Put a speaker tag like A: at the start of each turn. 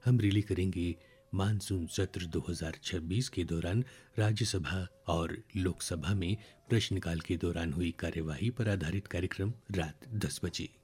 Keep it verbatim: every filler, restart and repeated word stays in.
A: हम रिले करेंगे मानसून सत्र दो हज़ार छब्बीस के दौरान राज्यसभा और लोकसभा में प्रश्नकाल के दौरान हुई कार्यवाही पर आधारित कार्यक्रम रात दस बजे।